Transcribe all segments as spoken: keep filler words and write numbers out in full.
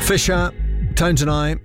Fisher, Tones and I,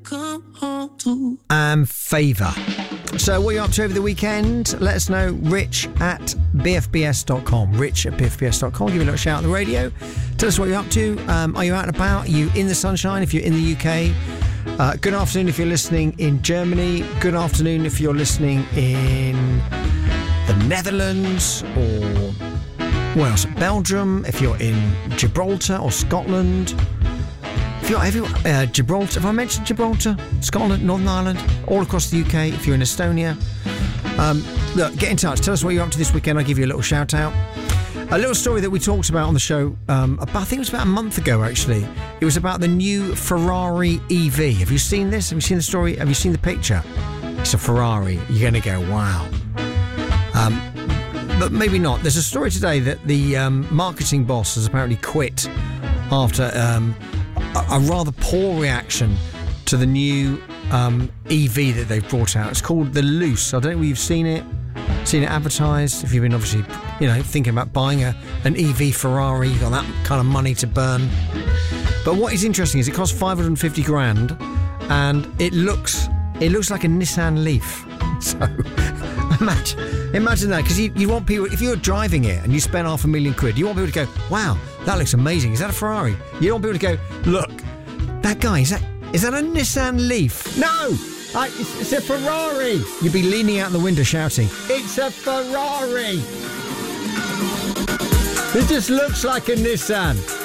and Favour. So what are you up to over the weekend? Let us know. Rich at b f b s dot com. Rich at b f b s dot com. Give me a little shout on the radio. Tell us what you're up to. Um, are you out and about? Are you in the sunshine if you're in the U K? Uh, good afternoon if you're listening in Germany. Good afternoon if you're listening in the Netherlands or where else? Belgium. If you're in Gibraltar or Scotland. If you're everywhere, uh, Gibraltar, have I mentioned Gibraltar? Scotland, Northern Ireland, all across the U K, if you're in Estonia. Um, look, get in touch. Tell us what you're up to this weekend. I'll give you a little shout out. A little story that we talked about on the show, um, about, I think it was about a month ago, actually. It was about the new Ferrari E V. Have you seen this? Have you seen the story? Have you seen the picture? It's a Ferrari. You're going to go, wow. Um, but maybe not. There's a story today that the um, marketing boss has apparently quit after... Um, a rather poor reaction to the new um, E V that they've brought out. It's called the Luce. I don't know if you've seen it, seen it advertised. If you've been obviously, you know, thinking about buying a an E V Ferrari, you've got that kind of money to burn. But what is interesting is it costs five hundred fifty grand, and it looks it looks like a Nissan Leaf. So imagine imagine that, because you, you want people, if you're driving it and you spend half a million quid, you want people to go, wow, that looks amazing. Is that a Ferrari? You don't want people to go, look, that guy, is that is that a Nissan Leaf? No, I, it's, it's a Ferrari. You'd be leaning out the window shouting, it's a Ferrari. It just looks like a Nissan.